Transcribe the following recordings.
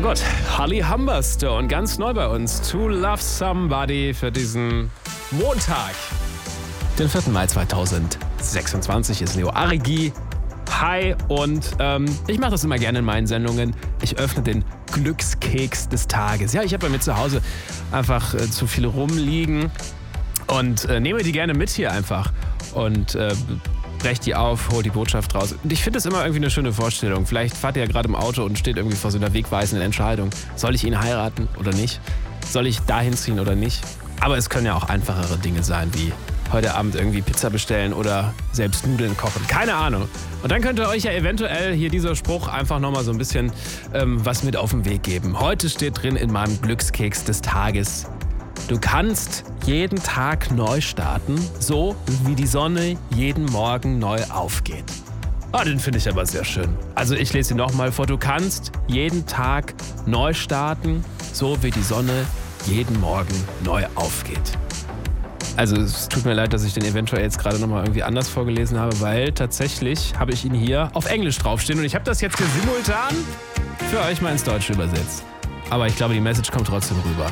Gott, Holly Humberstone, ganz neu bei uns. To Love Somebody für diesen Montag, den 4. Mai 2026 ist Leo Arigi. Hi und ich mache das immer gerne in meinen Sendungen. Ich öffne den Glückskeks des Tages. Ja, ich habe bei mir zu Hause einfach zu viele rumliegen und nehme die gerne mit hier einfach und brech die auf, hol die Botschaft raus. Und ich finde das immer irgendwie eine schöne Vorstellung. Vielleicht fahrt ihr ja gerade im Auto und steht irgendwie vor so einer wegweisenden Entscheidung. Soll ich ihn heiraten oder nicht? Soll ich dahin ziehen oder nicht? Aber es können ja auch einfachere Dinge sein, wie heute Abend irgendwie Pizza bestellen oder selbst Nudeln kochen. Keine Ahnung. Und dann könnte euch ja eventuell hier dieser Spruch einfach nochmal so ein bisschen was mit auf den Weg geben. Heute steht drin in meinem Glückskeks des Tages: Du kannst jeden Tag neu starten, so wie die Sonne jeden Morgen neu aufgeht. Den finde ich aber sehr schön. Also ich lese ihn nochmal vor. Du kannst jeden Tag neu starten, so wie die Sonne jeden Morgen neu aufgeht. Also es tut mir leid, dass ich den eventuell jetzt gerade nochmal irgendwie anders vorgelesen habe, weil tatsächlich habe ich ihn hier auf Englisch draufstehen und ich habe das jetzt hier simultan für euch mal ins Deutsche übersetzt. Aber ich glaube, die Message kommt trotzdem rüber.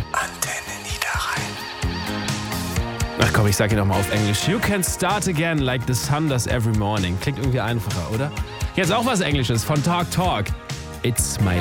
Ach komm, ich sag ihn nochmal auf Englisch. You can start again like the sun does every morning. Klingt irgendwie einfacher, oder? Jetzt auch was Englisches von Talk Talk. It's my